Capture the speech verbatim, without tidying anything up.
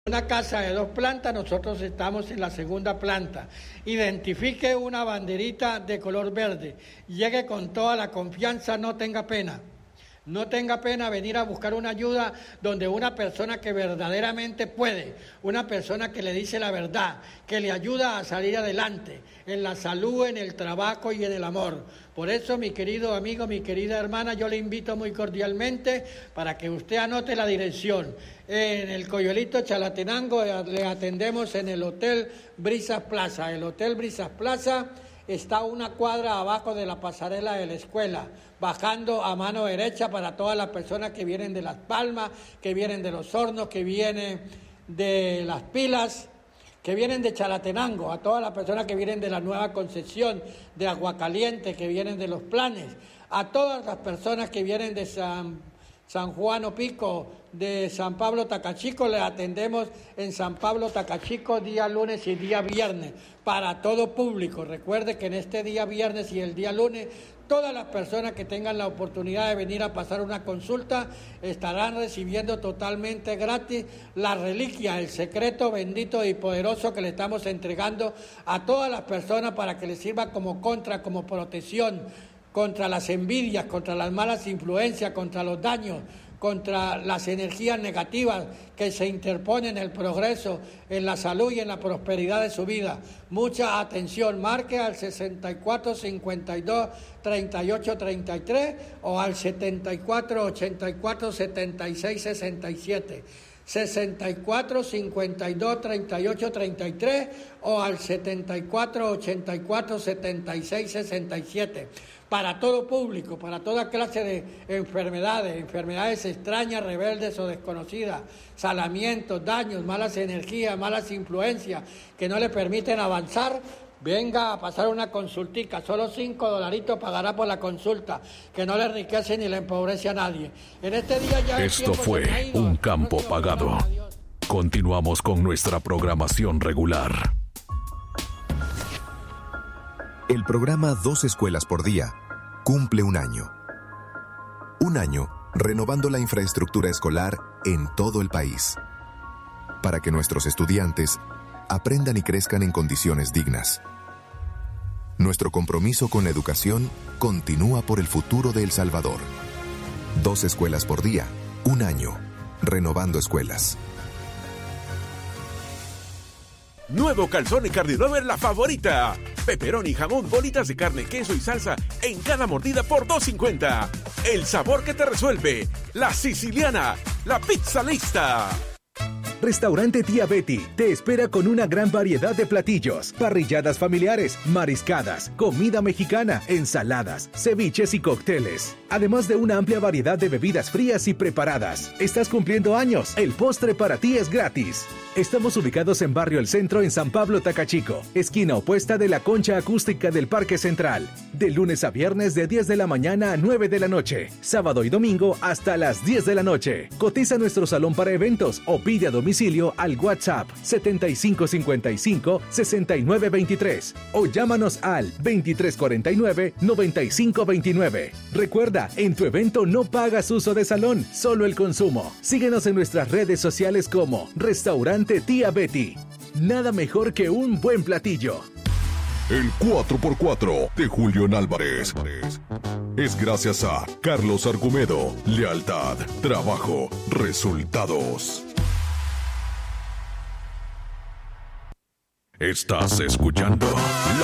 Una casa de dos plantas, nosotros estamos en la segunda planta. Identifique una banderita de color verde. Llegue con toda la confianza, no tenga pena. No tenga pena venir a buscar una ayuda donde una persona que verdaderamente puede, una persona que le dice la verdad, que le ayuda a salir adelante, en la salud, en el trabajo y en el amor. Por eso, mi querido amigo, mi querida hermana, yo le invito muy cordialmente para que usted anote la dirección. En el Coyolito Chalatenango le atendemos en el Hotel Brisas Plaza. El Hotel Brisas Plaza está a una cuadra abajo de la pasarela de la escuela, bajando a mano derecha para todas las personas que vienen de Las Palmas, que vienen de Los Hornos, que vienen de Las Pilas, que vienen de Chalatenango, a todas las personas que vienen de la Nueva Concepción, de Aguacaliente, que vienen de Los Planes, a todas las personas que vienen de San, San Juan Opico, de San Pablo Tacachico, le atendemos en San Pablo Tacachico día lunes y día viernes, para todo público. Recuerde que en este día viernes y el día lunes, todas las personas que tengan la oportunidad de venir a pasar una consulta estarán recibiendo totalmente gratis la reliquia, el secreto bendito y poderoso que le estamos entregando a todas las personas para que les sirva como contra, como protección contra las envidias, contra las malas influencias, contra los daños, contra las energías negativas que se interponen en el progreso, en la salud y en la prosperidad de su vida. Mucha atención, marque al sesenta y cuatro cincuenta y dos treinta y ocho treinta y tres o al setenta y cuatro ochenta y cuatro setenta y seis sesenta y siete. sesenta y cuatro cincuenta y dos treinta y ocho treinta y tres o al setenta y cuatro ochenta y cuatro setenta y seis sesenta y siete. Para todo público, para toda clase de enfermedades, enfermedades extrañas, rebeldes o desconocidas, salamientos, daños, malas energías, malas influencias que no le permiten avanzar. Venga a pasar una consultica, solo cinco dolaritos pagará por la consulta, que no le enriquece ni le empobrece a nadie. En este día ya Esto fue un campo pagado. Continuamos con nuestra programación regular. El programa Dos Escuelas por Día cumple un año. Un año renovando la infraestructura escolar en todo el país, para que nuestros estudiantes aprendan y crezcan en condiciones dignas. Nuestro compromiso con la educación continúa por el futuro de El Salvador. Dos escuelas por día, un año, renovando escuelas. Nuevo Calzone Carne Lover, la favorita. Pepperoni, jamón, bolitas de carne, queso y salsa en cada mordida por dos cincuenta. El sabor que te resuelve. La siciliana, la pizza lista. Restaurante Tía Betty te espera con una gran variedad de platillos, parrilladas familiares, mariscadas, comida mexicana, ensaladas, ceviches y cócteles. Además de una amplia variedad de bebidas frías y preparadas. Estás cumpliendo años, el postre para ti es gratis. Estamos ubicados en Barrio El Centro, en San Pablo Tacachico, esquina opuesta de la concha acústica del Parque Central. De lunes a viernes de diez de la mañana a nueve de la noche. Sábado y domingo hasta las diez de la noche. Cotiza nuestro salón para eventos o pide a domicilio al WhatsApp setenta y cinco cincuenta y cinco sesenta y nueve veintitrés o llámanos al veintitrés cuarenta y nueve noventa y cinco veintinueve. Recuerda, en tu evento no pagas uso de salón, solo el consumo. Síguenos en nuestras redes sociales como Restaurante Tía Betty. Nada mejor que un buen platillo. El cuatro por cuatro de Julián Álvarez es gracias a Carlos Argumedo. Lealtad, trabajo, resultados. Estás escuchando